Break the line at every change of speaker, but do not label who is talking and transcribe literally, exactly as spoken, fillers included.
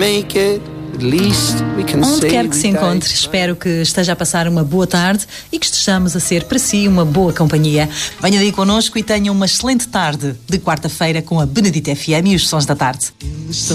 make it.
Onde quer que se encontre, espero que esteja a passar uma boa tarde e que estejamos a ser para si uma boa companhia. Venha daí connosco e tenha uma excelente tarde de quarta-feira com a Benedita F M e os Sons da Tarde.